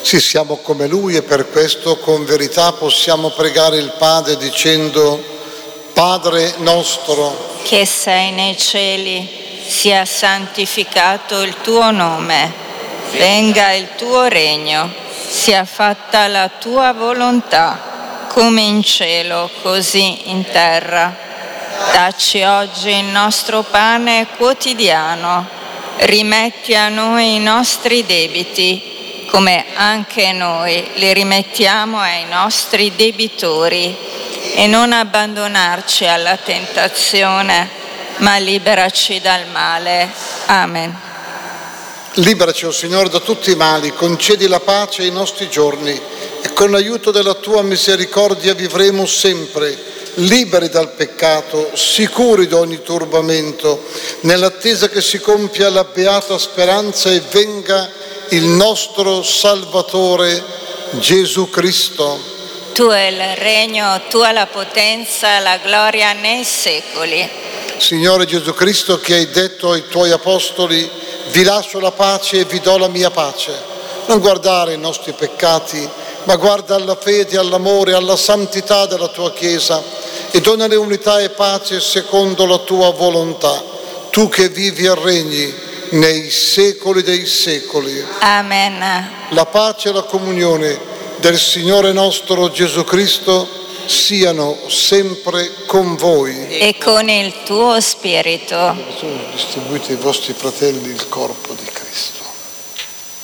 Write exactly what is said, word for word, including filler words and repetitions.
Sì, siamo come Lui e per questo con verità possiamo pregare il Padre dicendo: Padre nostro, che sei nei cieli, sia santificato il tuo nome, venga il tuo regno, sia fatta la tua volontà, come in cielo, così in terra. Dacci oggi il nostro pane quotidiano, rimetti a noi i nostri debiti, come anche noi li rimettiamo ai nostri debitori, e non abbandonarci alla tentazione, ma liberaci dal male. Amen. liberaci, o Signore, da tutti i mali, concedi la pace ai nostri giorni e con l'aiuto della tua misericordia vivremo sempre liberi dal peccato, sicuri di ogni turbamento, nell'attesa che si compia la beata speranza e venga il nostro Salvatore Gesù Cristo. Tu è il regno, tua la potenza, la gloria nei secoli. Signore Gesù Cristo, che hai detto ai tuoi apostoli: vi lascio la pace e vi do la mia pace. Non guardare i nostri peccati, ma guarda alla fede, all'amore, alla santità della tua Chiesa e donale unità e pace secondo la tua volontà. Tu che vivi e regni nei secoli dei secoli. Amen. La pace e la comunione del Signore nostro Gesù Cristo siano sempre con voi. E con il tuo spirito. Distribuite ai vostri fratelli il corpo di Cristo.